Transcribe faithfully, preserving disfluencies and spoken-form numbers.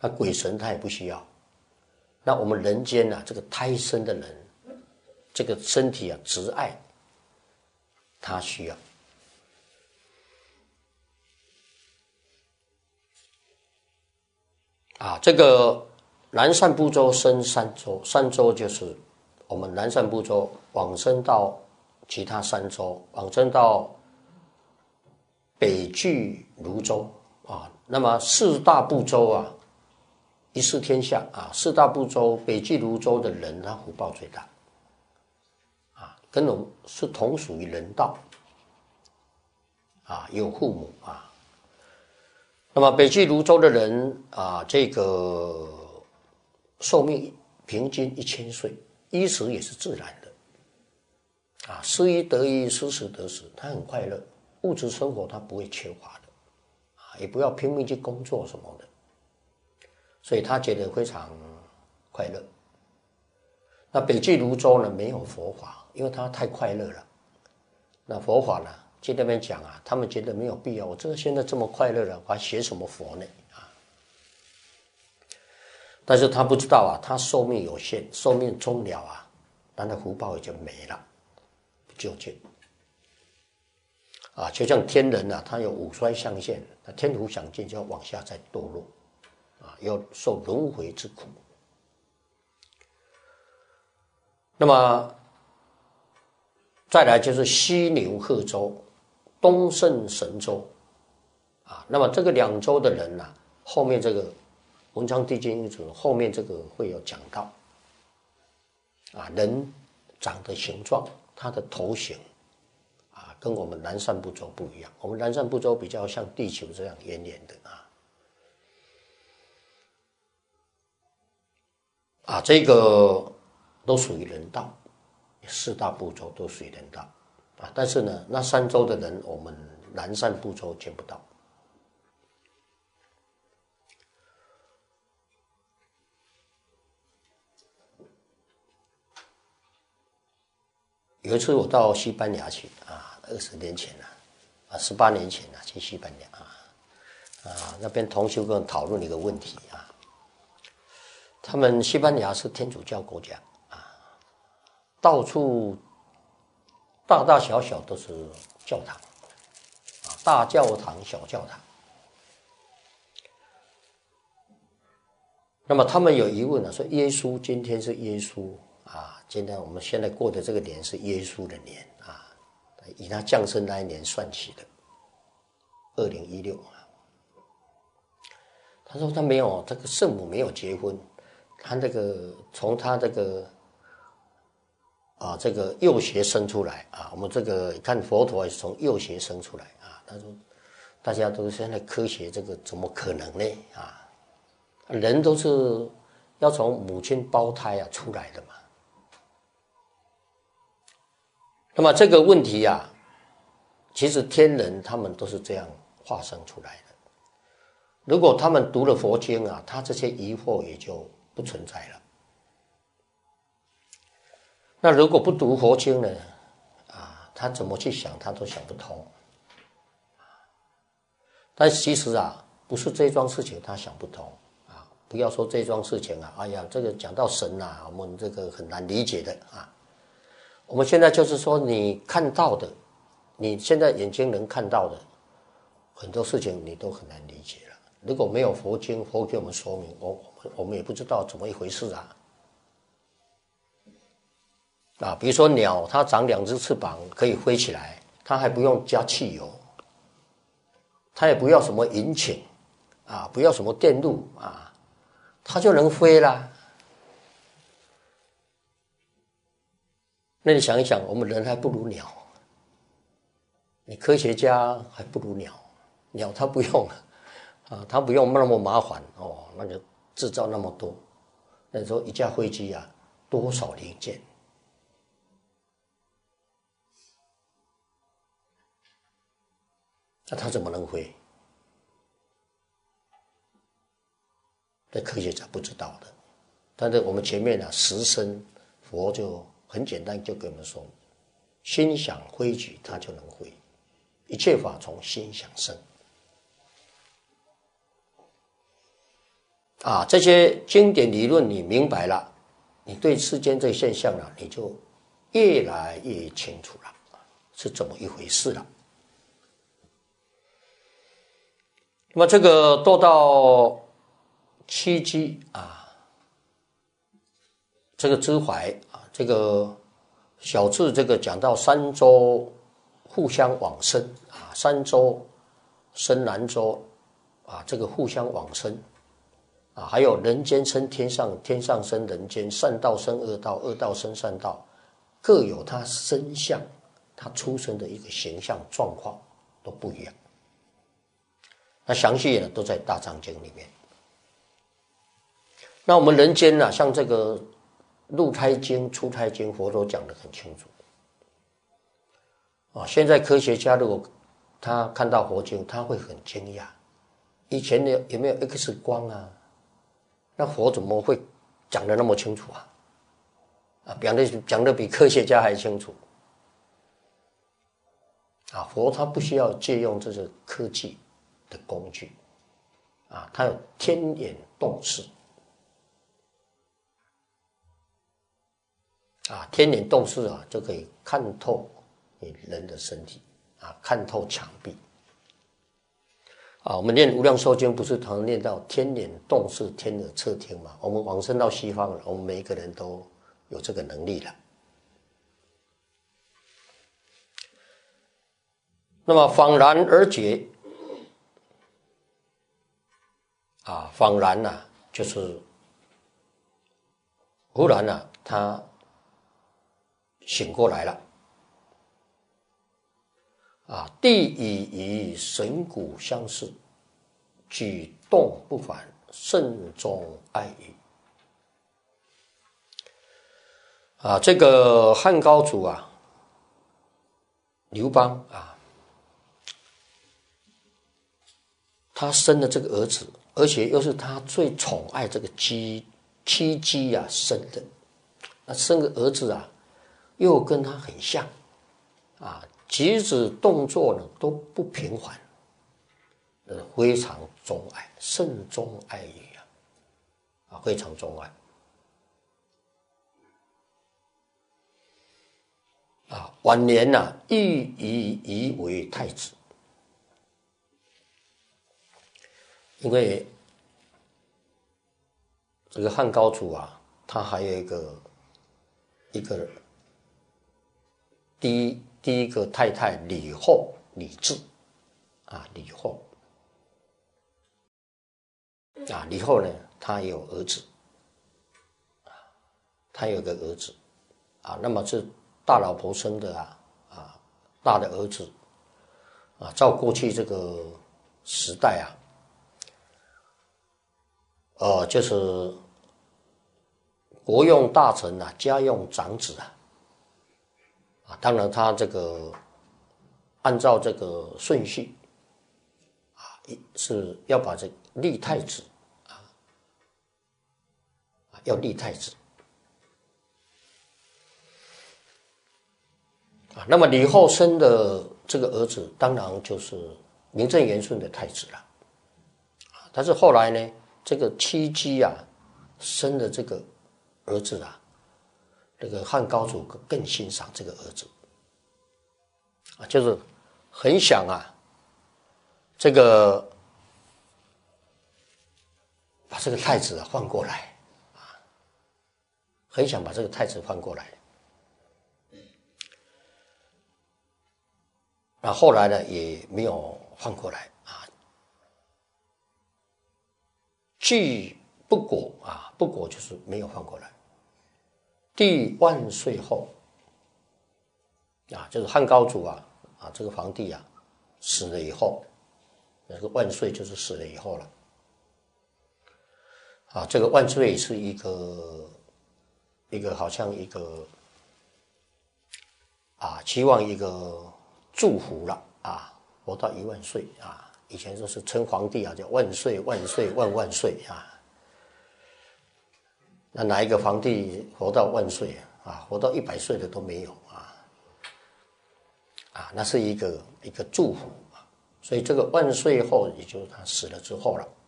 那鬼神他也不需要。那我们人间啊，这个胎生的人，这个身体啊，执爱，他需要。啊，这个南赡部洲生三洲，三洲就是我们南赡部洲往生到其他三洲，往生到北俱泸州啊。那么四大部洲啊，一视天下啊，四大部洲北俱泸州的人，他福报最大啊，跟我们是同属于人道啊，有父母啊。那么北俱泸州的人啊，这个寿命平均一千岁，衣食也是自然的啊，失一得一，失时得时，他很快乐，物质生活他不会缺乏的啊，也不要拼命去工作什么的，所以他觉得非常快乐。那北俱泸州呢，没有佛法，因为他太快乐了。那佛法呢？去那边讲啊，他们觉得没有必要。我这个现在这么快乐了，我还学什么佛呢？啊！但是他不知道啊，他寿命有限，寿命终了啊，他的福报也就没了，不究竟。啊，就像天人啊，他有五衰相现，那天福享尽就要往下再堕落，啊，要受轮回之苦。那么再来就是西牛贺州。东胜神州啊，那么这个两州的人呢、啊，后面这个文昌帝君一组后面这个会有讲到啊，人长的形状，他的头型啊，跟我们南赡部洲不一样。我们南赡部洲比较像地球这样圆圆的啊，啊，这个都属于人道，四大部洲都属于人道。啊，但是呢，那三州的人，我们南赡部洲见不到。有一次我到西班牙去啊，二十年前了，啊，十八年前了，去西班牙啊，啊，那边同修跟我讨论一个问题啊，他们西班牙是天主教国家啊，到处。大大小小都是教堂，啊，大教堂、小教堂。那么他们有疑问了，说耶稣今天是耶稣啊，今天我们现在过的这个年是耶稣的年啊，以他降生那一年算起的，二零一六啊。他说他没有，这个圣母没有结婚，他这个从他这个。啊，这个幼胁生出来啊，我们这个看佛陀也是从幼胁生出来啊。他说，大家都现在科学这个怎么可能呢？啊，人都是要从母亲胞胎啊出来的嘛。那么这个问题啊，其实天人他们都是这样化生出来的。如果他们读了佛经啊，他这些疑惑也就不存在了。那如果不读佛经呢？啊，他怎么去想，他都想不通。但其实啊，不是这桩事情他想不通啊。不要说这桩事情啊，哎呀，这个讲到神啊，我们这个很难理解的啊。我们现在就是说，你看到的，你现在眼睛能看到的很多事情，你都很难理解了。如果没有佛经，佛给我们说明，我我们我们也不知道怎么一回事啊。啊，比如说鸟，它长两只翅膀可以飞起来，它还不用加汽油，它也不要什么引擎，啊，不要什么电路啊，它就能飞啦。那你想一想，我们人还不如鸟，你科学家还不如鸟，鸟它不用啊，它不用那么麻烦哦，那就制造那么多。那时候一架飞机啊，多少零件？那它怎么能飞？这科学家不知道的。但是我们前面啊，十生佛就很简单，就跟我们说，心想挥举，它就能挥。一切法从心想生。 啊，这些经典理论你明白了，你对世间这个现象呢，你就越来越清楚了，是怎么一回事了。那么这个都到七机啊，这个支怀啊，这个小智这个讲到三洲互相往生啊，三洲生南洲啊，这个互相往生啊，还有人间生天上，天上生人间，善道生恶道，恶道生善道，各有它生相，它出生的一个形象状况都不一样。那详细呢都在大藏经里面。那我们人间呢、啊，像这个入胎经、出胎经，佛都讲得很清楚。啊，现在科学家如果他看到佛经，他会很惊讶。以前有有没有 X 光啊？那佛怎么会讲得那么清楚啊？啊，讲的讲的比科学家还清楚。啊，佛他不需要借用这个科技的工具，啊，他有天眼洞视。啊，天眼洞视啊，就可以看透你人的身体，啊，看透墙壁。啊，我们念无量寿经不是常常念到天眼洞视，天耳侧听嘛？我们往生到西方了，我们每一个人都有这个能力了。那么恍然而觉，啊，恍然呐、啊，就是忽然呐、啊，他醒过来了。啊，地已与神骨相似，举动不凡，慎终爱语。啊，这个汉高祖啊，刘邦啊，他生了这个儿子，而且又是他最宠爱这个姬七姬啊生的。那生个儿子啊，又跟他很像啊。举止动作呢都不平缓，呃，非常钟爱，慎终爱语啊，啊，非常钟爱啊。晚年呐、啊，欲以以为太子，因为这个汉高祖啊，他还有一个一个第一。第一个太太李后，李治，啊，李后，啊，李后呢，他有儿子，啊，他有个儿子，啊，那么是大老婆生的啊，啊，大的儿子，啊，照过去这个时代啊，呃，就是国用大臣啊，家用长子啊。啊，当然，他这个按照这个顺序啊，是要把这立太子啊，要立太子啊。那么李后生的这个儿子，当然就是名正言顺的太子了啊。但是后来呢，这个七姬啊生的这个儿子啊。这个汉高祖更欣赏这个儿子啊，就是很想啊，这个把这个太子啊换过来啊，很想把这个太子换过来。那后来呢，也没有换过来啊。既不果啊，不果就是没有换过来。帝万岁后，啊，就是汉高祖啊，啊，这个皇帝啊，死了以后，那个万岁就是死了以后了，啊，这个万岁是一个一个好像一个啊，期望一个祝福了啊，活到一万岁啊，以前说是称皇帝啊，叫万岁万岁万万岁啊。那哪一个皇帝活到万岁啊？活到一百岁的都没有啊！啊，那是一个一个祝福啊。所以这个万岁后，也就是他死了之后了。